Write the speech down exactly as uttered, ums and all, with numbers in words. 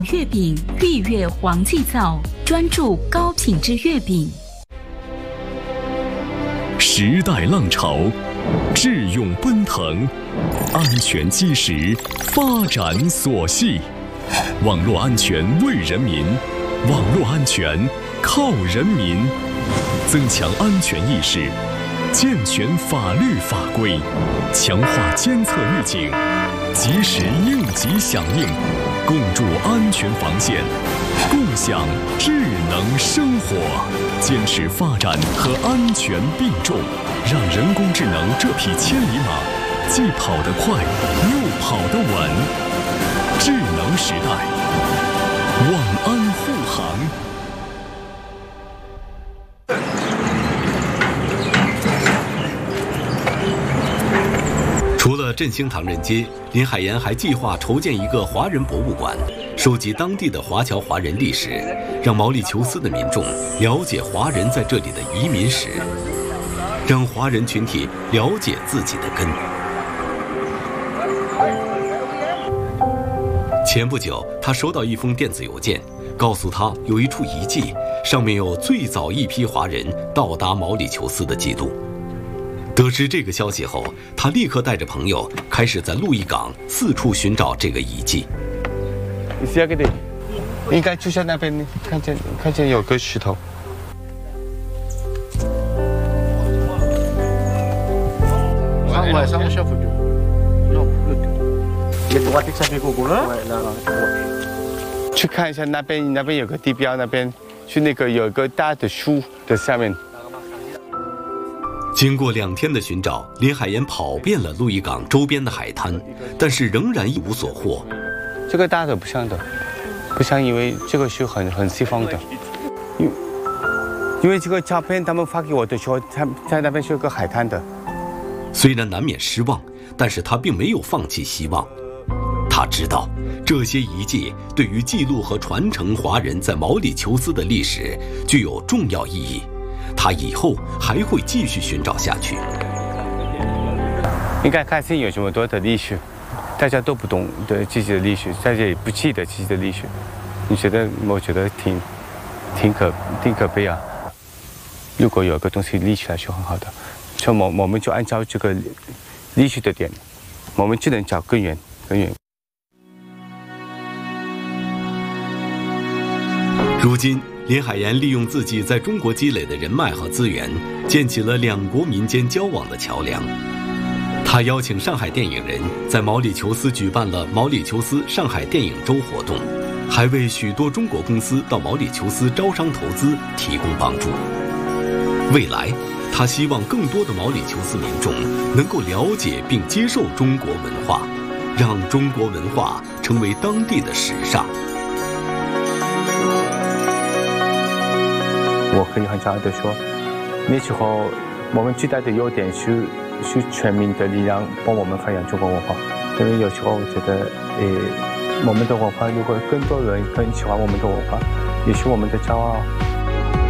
月饼裕悦黄记造，专注高品质月饼。 时代浪潮，智勇奔腾，安全基石，发展所系。网络安全为人民，网络安全靠人民。增强安全意识，健全法律法规，强化监测预警，及时应急响应，共筑安全防线，共享智能生活。坚持发展和安全并重，让人工智能这匹千里马既跑得快又跑得稳。智能时代，网安护航。 除了振兴唐人街，林海岩还计划筹建一个华人博物馆，收集当地的华侨华人历史，让毛里求斯的民众了解华人在这里的移民史，让华人群体了解自己的根。前不久，他收到一封电子邮件，告诉他有一处遗迹，上面有最早一批华人到达毛里求斯的记录。得知这个消息后，他立刻带着朋友开始在路易港四处寻找这个遗迹。 应该就在那边，看见看见有个石头。去看一下那边，那边有个地标，那边去那个有个大的树的下面。 经过两天的寻找，林海岩跑遍了路易港周边的海滩，但是仍然一无所获。 这个大的不像的，不像，因为这个是很很西方的。因因为这个照片他们发给我的时候，他在那边是有个海滩的。 虽然难免失望，但是他并没有放弃希望。他知道这些遗迹对于记录和传承华人在毛里求斯的历史具有重要意义。他以后还会继续寻找下去。 应该看见有这么多的历史，大家都不懂的自己的历史，大家也不记得自己的历史。你觉得？我觉得挺挺可挺可悲啊！如果有个东西立起来是很好的，所以我我们就按照这个历史的点，我们只能找根源，根源。 如今，林海岩利用自己在中国积累的人脉和资源，建起了两国民间交往的桥梁。他邀请上海电影人在毛里求斯举办了毛里求斯上海电影周活动，还为许多中国公司到毛里求斯招商投资提供帮助。未来，他希望更多的毛里求斯民众能够了解并接受中国文化，让中国文化成为当地的时尚。 我可以很骄傲地说，那时候我们最大的优点是是全民的力量帮我们发扬中国文化。因为有时候我觉得，呃，我们的文化如果更多人更喜欢我们的文化，也是我们的骄傲。